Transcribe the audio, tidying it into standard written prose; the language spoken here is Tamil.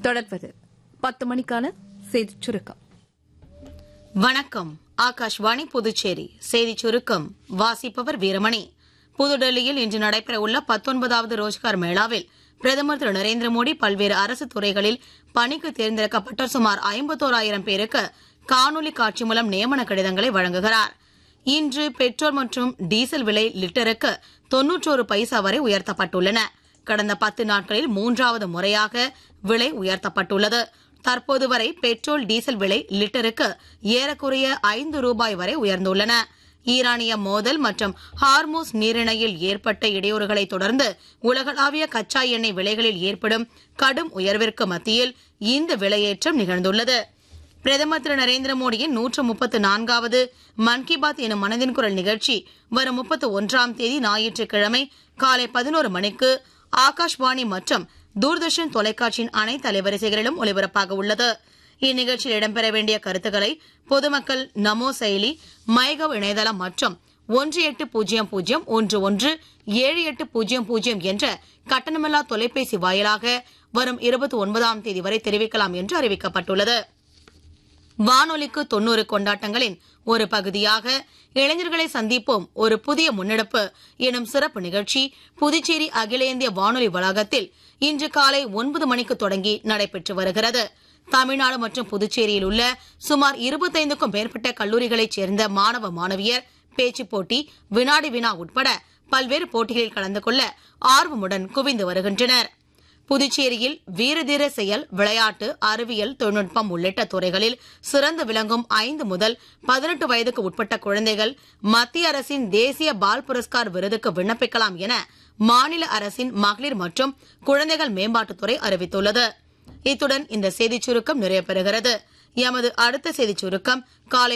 தொடர்வது 10 மணிக்கான செய்திச் சுருக்கம். வணக்கம். ஆகாஷ்வாணி புதுச்சேரி செய்திச் சுருக்கம் வாசிப்பவர் வீரமணி. புதுடெல்லியில் இன்று நடைபெறவுள்ள 19வது ரோஜ்கார் மேளாவில் பிரதமர் திரு நரேந்திர மோடி பல்வேறு அரசு துறைகளில் பணிக்கு தேர்ந்தெடுக்கப்பட்ட சுமார் 51,000 பேருக்கு காணொலி காட்சி மூலம் நியமன கடிதங்களை வழங்குகிறார். இன்று பெட்ரோல் மற்றும் டீசல் விலை லிட்டருக்கு 91 பைசா வரை உயர்த்தப்பட்டுள்ளன. கடந்த 10 நாட்களில் 3வது முறையாக விலை உயர்த்தப்பட்டுள்ளது. தற்போது வரை பெட்ரோல் டீசல் விலை லிட்டருக்கு ஏறக்குறைய 5 ரூபாய் வரை உயர்ந்துள்ளன. ஈரானிய மோதல் மற்றும் ஹார்மூஸ் நீரிணையில் ஏற்பட்ட இடையூறுகளை தொடர்ந்து உலகளாவிய கச்சா எண்ணெய் விலைகளில் ஏற்படும் கடும் உயர்விற்கு மத்தியில் இந்த விலையேற்றம் நிகழ்ந்துள்ளது. பிரதமர் திரு நரேந்திர மோடியின் 134வது மன் கி பாத் எனும் மனதின் குரல் நிகழ்ச்சி வரும் 31ஆம் தேதி ஞாயிற்றுக்கிழமை காலை 11 மணிக்கு ஆகாஷ்வாணி மற்றும் தூர்தர்ஷன் தொலைக்காட்சியின் அனைத்து அலைவரிசைகளிலும் ஒலிபரப்பாக உள்ளது. இந்நிகழ்ச்சியில் இடம்பெற வேண்டிய கருத்துக்களை பொதுமக்கள் நமோ செயலி, மைகவ் இணையதளம் மற்றும் 1800117800 என்ற கட்டணமில்லா தொலைபேசி வாயிலாக வரும் 29ஆம் தேதி வரை தெரிவிக்கலாம் என்று அறிவிக்கப்பட்டுள்ளது. வானொலிக்கு 90 கொண்டாட்டங்களின் ஒரு பகுதியாக இளைஞர்களை சந்திப்போம் ஒரு புதிய முன்னெடுப்பு எனும் சிறப்பு நிகழ்ச்சி புதுச்சேரி அகில இந்திய வானொலி வளாகத்தில் இன்று காலை 9 மணிக்கு தொடங்கி நடைபெற்று வருகிறது. தமிழ்நாடு மற்றும் புதுச்சேரியில் உள்ள சுமார் 25க்கும் மேற்பட்ட கல்லூரிகளைச் சேர்ந்த மாணவ மாணவியர் பேச்சுப் போட்டி, வினாடி வினா உட்பட பல்வேறு போட்டிகளில் கலந்து கொள்ள ஆர்வமுடன் குவிந்து வருகின்றனர். புதுச்சேரியில் வீரதீர செயல், விளையாட்டு, அறிவியல், தொழில்நுட்பம் உள்ளிட்ட துறைகளில் சிறந்து விளங்கும் 5 முதல் 18 வயதுக்கு உட்பட்ட குழந்தைகள் மத்திய அரசின் தேசிய பால் புரஸ்கார் விருதுக்கு விண்ணப்பிக்கலாம் என மாநில அரசின் மகளிர் மற்றும் குழந்தைகள் மேம்பாட்டுத்துறை அறிவித்துள்ளது. இத்துடன் இந்த செய்திச் சுருக்கம் நிறைவு பெறுகிறது. எமது அடுத்த செய்திச் சுருக்கம் காலை